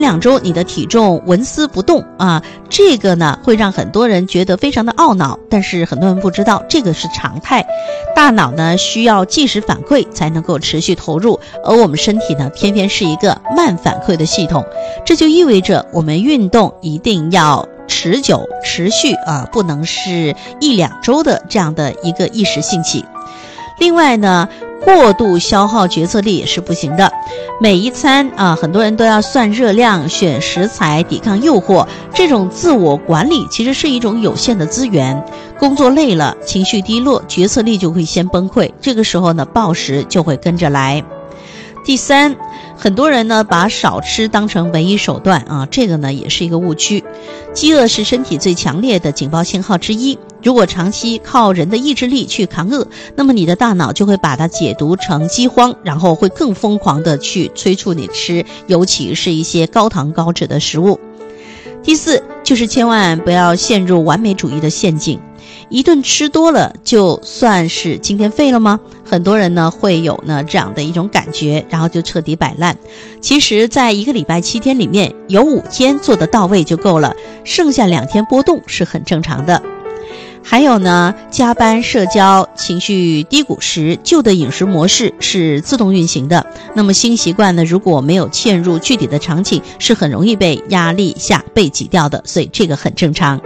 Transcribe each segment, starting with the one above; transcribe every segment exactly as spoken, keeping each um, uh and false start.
两周你的体重纹丝不动啊，这个呢会让很多人觉得非常的懊恼，但是很多人不知道这个是常态。大脑呢需要即时反馈才能够持续投入，而我们身体呢偏偏是一个慢反馈的系统，这就意味着我们运动一定要持久持续啊，不能是一两周的这样的一个一时兴起。另外呢，过度消耗决策力也是不行的。每一餐啊，很多人都要算热量、选食材、抵抗诱惑，这种自我管理其实是一种有限的资源。工作累了，情绪低落，决策力就会先崩溃，这个时候呢，暴食就会跟着来。第三，很多人呢把少吃当成唯一手段啊，这个呢也是一个误区。饥饿是身体最强烈的警报信号之一，如果长期靠人的意志力去扛饿，那么你的大脑就会把它解读成饥荒，然后会更疯狂的去催促你吃，尤其是一些高糖高脂的食物。第四，就是千万不要陷入完美主义的陷阱。一顿吃多了就算是今天废了吗？很多人呢会有呢这样的一种感觉，然后就彻底摆烂。其实在一个礼拜七天里面，有五天做得到位就够了，剩下两天波动是很正常的。还有呢，加班、社交、情绪低谷时，旧的饮食模式是自动运行的。那么新习惯呢，如果没有嵌入具体的场景，是很容易被压力下被挤掉的，所以这个很正常。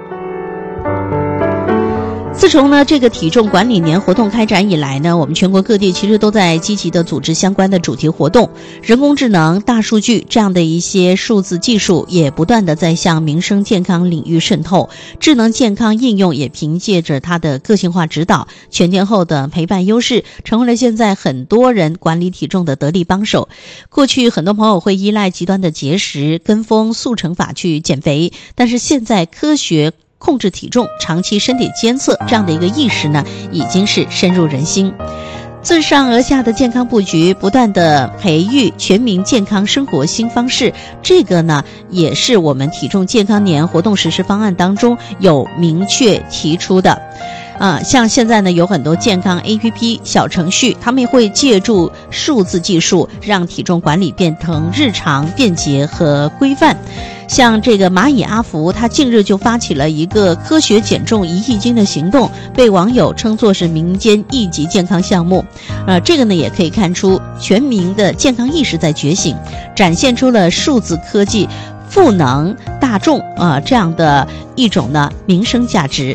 自从呢这个体重管理年活动开展以来呢，我们全国各地其实都在积极的组织相关的主题活动，人工智能、大数据这样的一些数字技术也不断的在向民生健康领域渗透，智能健康应用也凭借着它的个性化指导、全天候的陪伴优势，成为了现在很多人管理体重的得力帮手。过去很多朋友会依赖极端的节食、跟风速成法去减肥，但是现在科学控制体重、长期身体监测这样的一个意识呢，已经是深入人心。自上而下的健康布局，不断的培育全民健康生活新方式，这个呢也是我们体重健康年活动实施方案当中有明确提出的。啊，像现在呢有很多健康 A P P 小程序，他们也会借助数字技术，让体重管理变成日常、便捷和规范。像这个蚂蚁阿福，他近日就发起了一个科学减重一亿斤的行动，被网友称作是民间一级健康项目。呃，这个呢也可以看出全民的健康意识在觉醒，展现出了数字科技赋能大众啊、呃、这样的一种呢民生价值。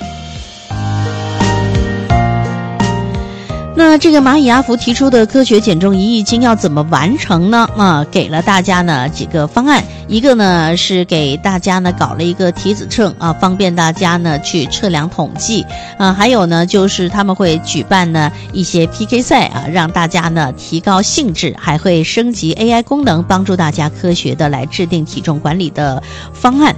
那这个蚂蚁阿福提出的科学减重一亿斤要怎么完成呢？啊，给了大家呢几个方案，一个呢是给大家呢搞了一个体脂秤啊，方便大家呢去测量统计啊，还有呢就是他们会举办呢一些 P K 赛啊，让大家呢提高兴致，还会升级 A I 功能，帮助大家科学的来制定体重管理的方案。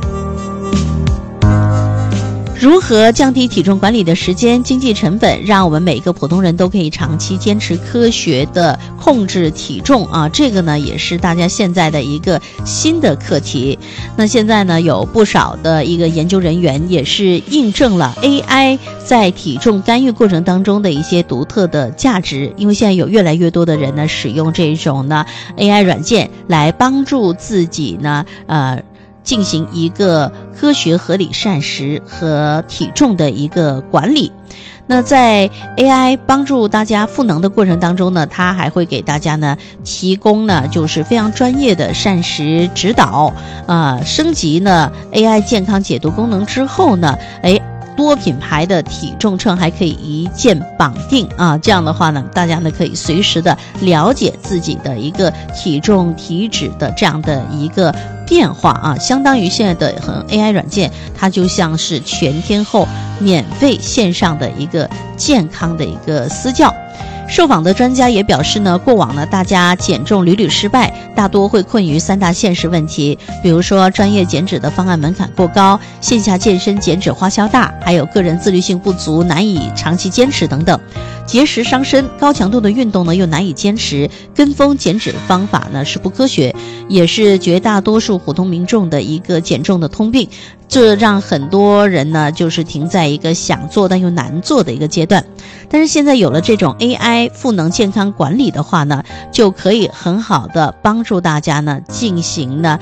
如何降低体重管理的时间、经济成本，让我们每个普通人都可以长期坚持科学的控制体重啊？这个呢，也是大家现在的一个新的课题。那现在呢，有不少的一个研究人员也是印证了 A I 在体重干预过程当中的一些独特的价值。因为现在有越来越多的人呢，使用这种呢 A I 软件来帮助自己呢，呃。进行一个科学合理膳食和体重的一个管理。那在 A I 帮助大家赋能的过程当中呢，它还会给大家呢提供呢就是非常专业的膳食指导。呃，升级呢 A I 健康解读功能之后呢，哎。多品牌的体重秤还可以一键绑定啊，这样的话呢，大家呢可以随时的了解自己的一个体重体脂的这样的一个变化啊，相当于现在的和 A I 软件，它就像是全天候免费线上的一个健康的一个私教。受访的专家也表示呢，过往呢大家减重屡屡失败，大多会困于三大现实问题，比如说专业减脂的方案门槛过高，线下健身减脂花销大，还有个人自律性不足，难以长期坚持等等。节食伤身，高强度的运动呢又难以坚持，跟风减脂方法呢是不科学，也是绝大多数普通民众的一个减重的通病。 这让很多人呢就是停在一个想做但又难做的一个阶段。但是现在有了这种 A I 赋能健康管理的话呢，就可以很好的帮助大家呢进行呢